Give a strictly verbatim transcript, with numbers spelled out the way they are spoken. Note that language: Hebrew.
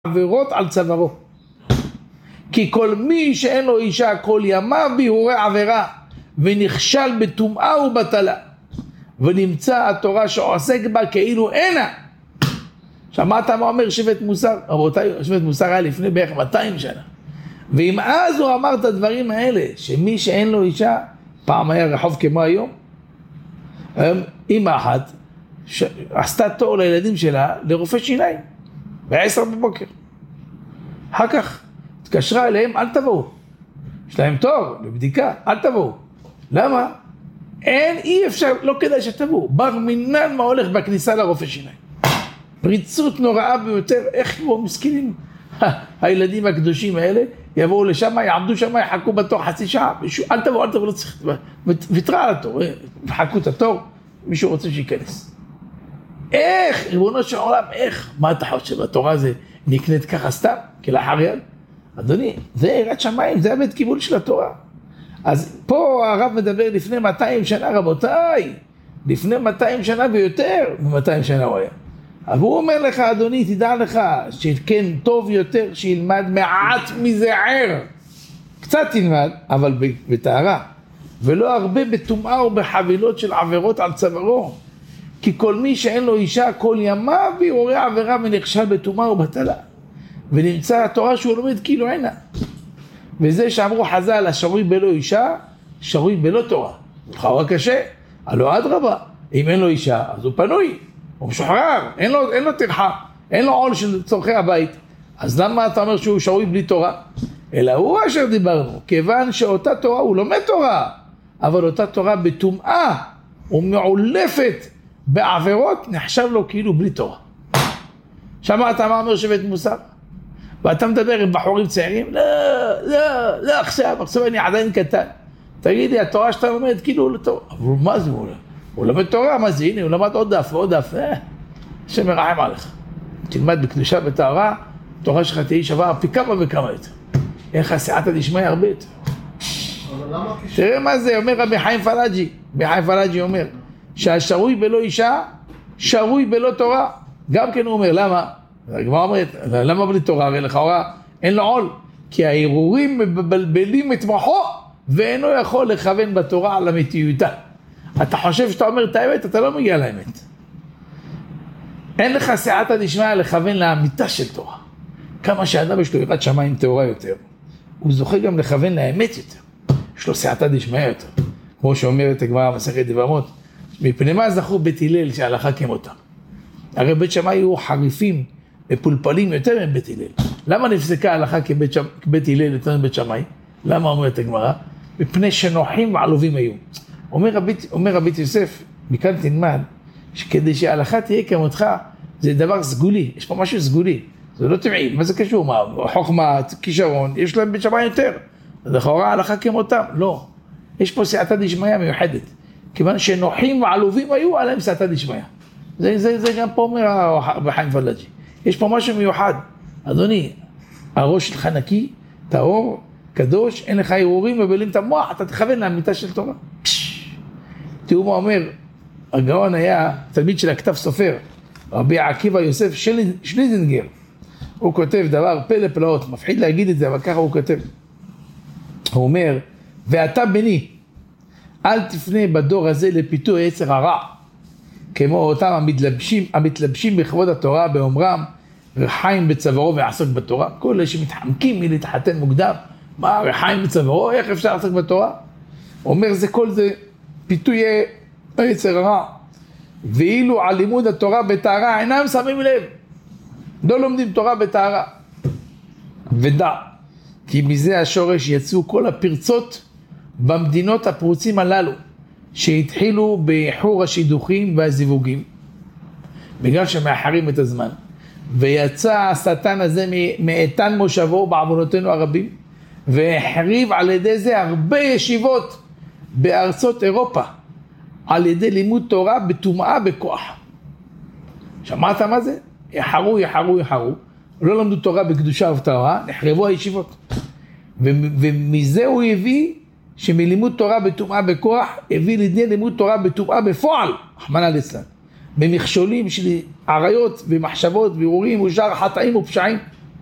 עבירות על צווארו. כי כל מי שאין לו אישה כל ימיו ביאורי עבירה ונכשל בטומאה ובטלה ונמצא התורה שעוסק בה כאילו אינה. שמעת מה אומר שבט מוסר? רבותיי, שבט מוסר היה לפני בערך מאתיים שנה, ואם אז הוא אמר את הדברים האלה שמי שאין לו אישה, פעם היה רחוב כמו היום, היום אמא אחת ש... עשתה תור לילדים שלה לרופא שיניים בעשר בבוקר, אחר כך התקשרה אליהם, אל תבואו, יש להם תור לבדיקה, אל תבואו. למה? אין, אי אפשר, לא כדאי שתבואו. בר מינן מה הולך בכניסה לרופא שיניים, פריצות נוראה ביותר. איך יבואו מסכנים הילדים הקדושים האלה, יבואו לשם, יעמדו שם, יחכו בתור חצי שעה, אל תבואו, אל תבואו, לא צריך, ויתרה על התור, יחכו את התור, מישהו רוצה שייכנס. איך, ריבונו של עולם, איך? מה אתה חושב, התורה זה נקנית ככה סתם, כלאחר יד? אדוני, זה יראת שמיים, זה הבית קיבול של התורה. אז פה הרב מדבר לפני מאתיים שנה, רבותיי, לפני מאתיים שנה ויותר מ-מאתיים שנה הוא היה. אבל הוא אומר לך, אדוני, תדע לך שכן טוב יותר שילמד מעט מזה ער. קצת תלמד, אבל בטהרה, ולא הרבה בטומאה ובחבילות של עבירות על צווארו. כי כל מי שאין לו אישה כל ימיו ביאורי עבירה ונכשל בטומאה ובטלה, ונמצא התורה שהוא לומד כאילו אינה. וזה שאמרו חז"ל, השרוי בלא אישה, שרוי בלא תורה. לכאורה קשה, הלא אדרבה, אם אין לו אישה, אז הוא פנוי, הוא משוחרר, אין לו, אין לו טרחה, אין לו עול של צורכי הבית. אז למה אתה אומר שהוא שרוי בלי תורה? אלא הוא אשר דיברנו, כיוון שאותה תורה, הוא לומד תורה, אבל אותה תורה בטומאה ומעולפת בעבירות, נחשב לו כאילו בלי תורה. שמעת מה אומר שבט מוסר? ואתה מדבר עם בחורים צעירים, לא, לא, לא עכשיו, עכשיו אני עדיין קטן. תגיד לי, התורה שאתה לומד, כאילו הוא לא תורה. אבל מה זה? הוא, הוא לומד תורה, מה זה? הנה, הוא למד עוד דף ועוד דף. אה, השם ירחם עליך. תלמד בקדושה בתורה, תורה שלך תהיה שווה פי כמה וכמה יותר. אין לך סייעתא דשמיא הרבה יותר. תראה מה זה, אומר רבי חיים פלאג'י. רבי חיים פלאג'י אומר, שהשרוי בלא אישה, שרוי בלא תורה. גם כן הוא אומר, למה? הגמרא אומרת, למה בלי תורה? הרי לכאורה אין לו עול, כי ההרהורים מבלבלים את מוחו ואינו יכול לכוון בתורה על אמיתיותה. אתה חושב שאתה אומר את האמת, אתה לא מגיע לאמת. אין לך סייעתא דשמיא לכוון לאמיתה של תורה. כמה שאדם יש לו יראת שמיים טהורה יותר, הוא זוכה גם לכוון לאמת יותר, יש לו סייעתא דשמיא יותר. כמו שאומרת הגמרא במסכת יבמות, מפני מה זכו בית הלל שההלכה כמותם? הרי בית שמאי היו חריפים ופולפלים יותר מבית הלל. למה נפסקה ההלכה כבית, שם... כבית הלל יותר מבית שמאי? למה אומרת הגמרא? מפני שנוחים ועלובים היו. אומר רבי, אומר רבי יוסף, מכאן תלמד, שכדי שההלכה תהיה כמותך, זה דבר סגולי, יש פה משהו סגולי, זה לא טבעי. מה זה קשור? מה? חוכמה, כישרון, יש להם בית שמאי יותר. לכאורה ההלכה כמותם, לא. יש פה סייעתא דשמיא מיוחדת. כיוון שנוחים ועלובים היו, עליהם סייעתא דשמיא. זה, זה, זה גם פה אומר רבי חיים פלאג'י. יש פה משהו מיוחד. אדוני, הראש שלך נקי, טהור, קדוש, אין לך הרהורים, מבלבלים את המוח, אתה תכוון לאמיתה של תורה. תראו מה אומר, הגאון היה תלמיד של הכתב סופר, רבי עקיבא יוסף שליזינגר. הוא כותב דבר פלא פלאות, מפחיד להגיד את זה, אבל ככה הוא כותב. הוא אומר, ואתה בני, אל תפנה בדור הזה לפיתוי יצר הרע, כמו אותם המתלבשים, המתלבשים בכבוד התורה באומרם, רחיים בצווארו ועסוק בתורה. כל אלה שמתחמקים מלהתחתן מוקדם, מה רחיים בצווארו, איך אפשר לעסוק בתורה? אומר זה כל זה פיתוי יצר הרע, ואילו על לימוד התורה בטהרה אינם שמים לב, לא לומדים תורה בטהרה. ודע, כי מזה השורש יצאו כל הפרצות במדינות הפרוצים הללו, שהתחילו באיחור השידוכים והזיווגים, בגלל שמאחרים את הזמן, ויצא השטן הזה מאיתן מושבו בעוונותינו הרבים, והחריב על ידי זה הרבה ישיבות בארצות אירופה, על ידי לימוד תורה בטומאה בכוח. שמעת מה זה? יחרו, יחרו, יחרו, לא למדו תורה בקדושה ובטהרה, נחרבו הישיבות. ומזה הוא הביא שמלימוד תורה בטומאה בכוח, הביא לידי לימוד תורה בטומאה בפועל, רחמנא ליצלן, במכשולים של עריות ומחשבות והרהורים ושאר חטאים ופשעים.